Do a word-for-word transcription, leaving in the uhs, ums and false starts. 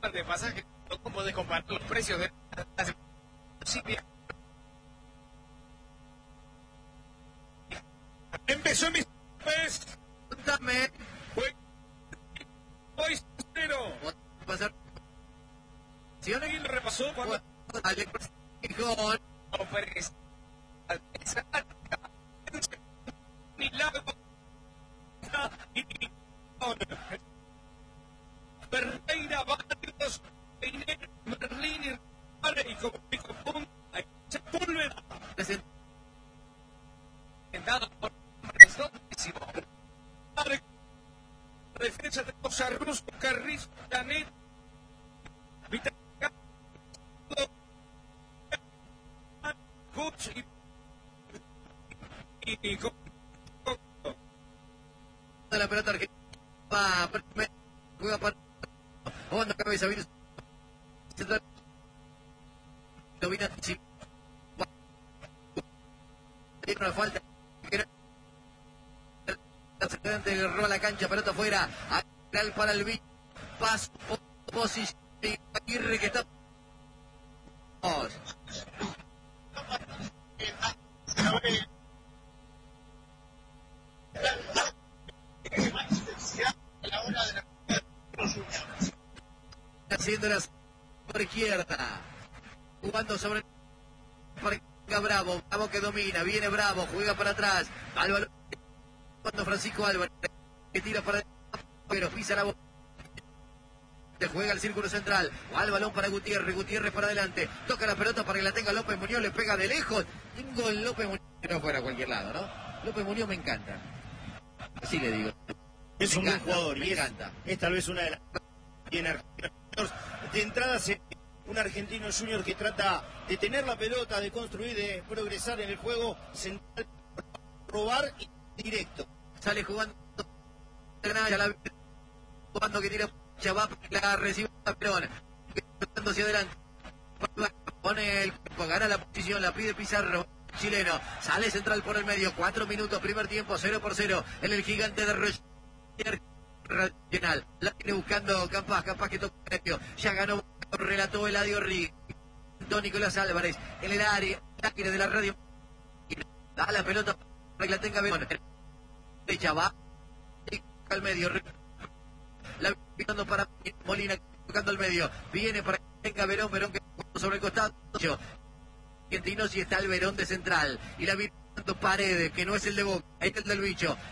de pasaje, ¿cómo podés comparar los precios de las empezó mi vez. Contame. Hoy cero. Pasar. Si alguien repasó cuando Dale, Gijón. ofrece milagro y Ferreira, Barrios, Peinero, Merlín y Rivare, y como dijo Punta, Sepúlveda. Presentado por hombres donísimo. Defensa de Cosa Rusco, Carrizo, Canet, Vital, Coach y y, y con de la pelota argentina va juega para onda cabeza viene central domina tiene una falta que agarró a la cancha, pelota afuera, para el bicho, paso, posición, Aguirre que está haciendo la por izquierda, jugando sobre Bravo, Bravo que domina, viene Bravo, juega para atrás, Álvaro, cuando Francisco Álvarez que tira para pero pisa la bola, te juega el círculo central, va el balón para Gutiérrez, Gutiérrez para adelante, toca la pelota para que la tenga López Muñoz, le pega de lejos, tengo el López Muñoz, no fuera a cualquier lado, ¿no? López Muñoz me encanta, así le digo. Es un buen jugador me y es, encanta. es tal vez una de las bien argentinos. De entrada se un argentino junior que trata de tener la pelota, de construir, de progresar en el juego central, robar y directo. Sale jugando la jugando que tira va la recibe a Perón hacia adelante, pone el gana la posición, la pide Pizarro chileno, sale central por el medio, cuatro minutos, primer tiempo, cero por cero en el gigante de Roger Regional, la tiene buscando Campas, Campas que toca el medio, ya ganó, relató Eladio Rig, Don Nicolás Álvarez, en el área, el aire de la radio, da la pelota para que la tenga Verón, derecha va, al medio, la pitando para Molina, tocando al medio, viene para que tenga Verón, Verón que sobre el costado, argentinos y está el Verón de central, y la vi Paredes, que no es el de Boca, ahí está el del bicho.